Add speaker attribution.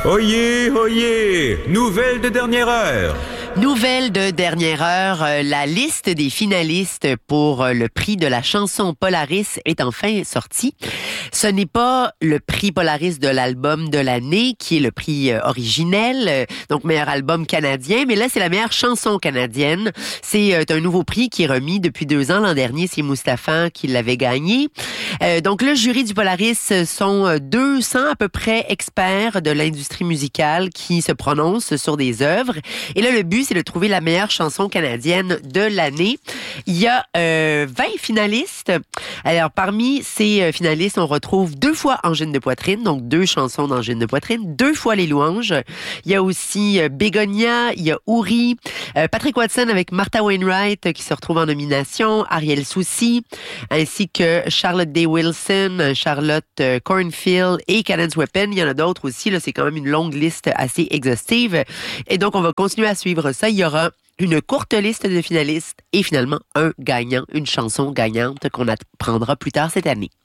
Speaker 1: Oyez, oyez! Nouvelle de dernière heure!
Speaker 2: Nouvelle de dernière heure, la liste des finalistes pour le prix de la chanson Polaris est enfin sortie. Ce n'est pas le prix Polaris de l'album de l'année, qui est le prix originel, donc meilleur album canadien, mais là, c'est la meilleure chanson canadienne. C'est un nouveau prix qui est remis depuis 2 ans. L'an dernier, c'est Mustapha qui l'avait gagné. Donc, le jury du Polaris sont 200 à peu près experts de l'industrie musicale qui se prononcent sur des œuvres. Et là, le but, c'est de trouver la meilleure chanson canadienne de l'année. Il y a 20 finalistes. Alors, parmi ces finalistes, on retrouve 2 fois Angine de poitrine, donc 2 chansons d'Angine de poitrine, 2 fois Les louanges. Il y a aussi Bégonia, il y a Ouri, Patrick Watson avec Martha Wainwright qui se retrouve en nomination, Ariel Soucy, ainsi que Charlotte Day Wilson, Charlotte Cornfield et Cadence Weapon. Il y en a d'autres aussi, là, c'est quand même une longue liste assez exhaustive. Et donc, on va continuer à suivre ça. Il y aura une courte liste de finalistes et finalement un gagnant, une chanson gagnante qu'on apprendra plus tard cette année.